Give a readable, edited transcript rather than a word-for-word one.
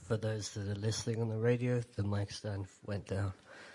For those that are listening on the radio, the mic stand went down.